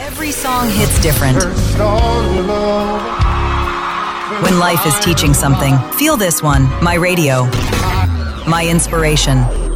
Every song hits different. When life is teaching something, feel this one, My Radio. My inspiration.